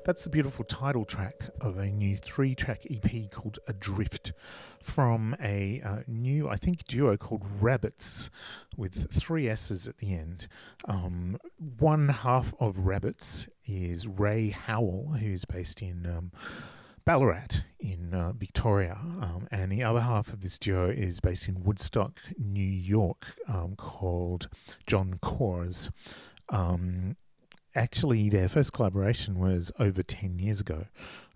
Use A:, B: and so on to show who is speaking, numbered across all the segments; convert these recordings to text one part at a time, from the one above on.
A: That's the beautiful title track of a new 3-track EP called Adrift from a new, I think, duo called Rabbits with 3 S's at the end. One half of Rabbits is Ray Howell, who's based in Ballarat in Victoria, and the other half of this duo is based in Woodstock, New York, called John Coors. Actually, their first collaboration was over 10 years ago,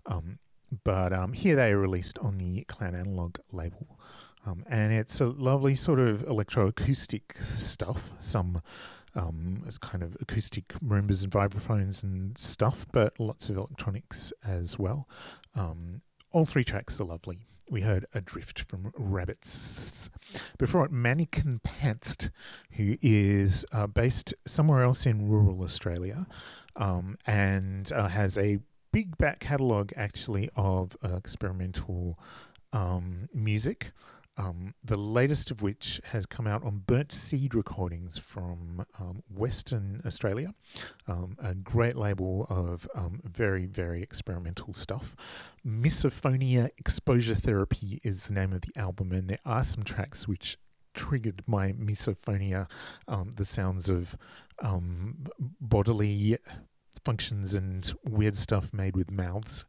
A: but here they are released on the Clown Analog label, and it's a lovely sort of electroacoustic stuff, some kind of acoustic marimbas and vibraphones and stuff, but lots of electronics as well. All 3 tracks are lovely. We heard Adrift from Rabbits. Before it, Mannequin Pantsed, who is based somewhere else in rural Australia, and has a big back catalogue actually of experimental music. The latest of which has come out on Burnt Seed Recordings from Western Australia, a great label of very, very experimental stuff. Misophonia Exposure Therapy is the name of the album, and there are some tracks which triggered my misophonia, the sounds of bodily functions and weird stuff made with mouths,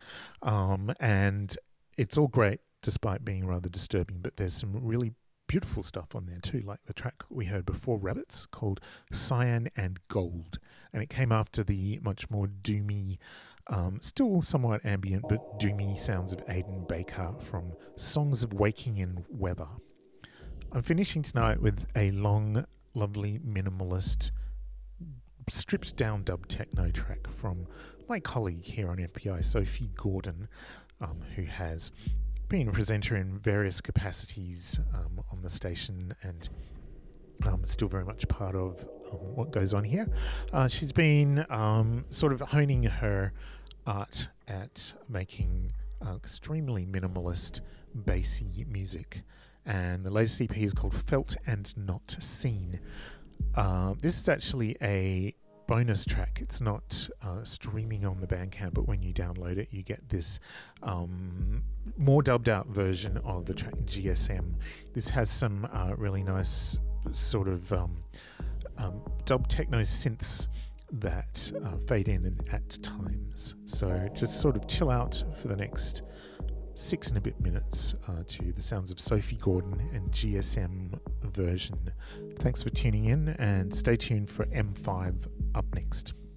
A: and it's all great despite being rather disturbing, but there's some really beautiful stuff on there too, like the track we heard before Rabbits called Cyan and Gold, and it came after the much more doomy, still somewhat ambient but doomy sounds of Aidan Baker from Songs of Waking in Weather. I'm finishing tonight with a long, lovely, minimalist, stripped down dub techno track from my colleague here on MPI, Sophie Gordon, who has been a presenter in various capacities on the station and still very much part of what goes on here. She's been sort of honing her art at making extremely minimalist, bassy music, and the latest EP is called Felt and Not Seen. This is actually a bonus track. It's not streaming on the Bandcamp, but when you download it, you get this more dubbed out version of the track GSM. This has some really nice sort of dub techno synths that fade in and at times. So just sort of chill out for the next 6 and a bit minutes to the sounds of Sophie Gordon and GSM version. Thanks for tuning in, and stay tuned for M5 up next.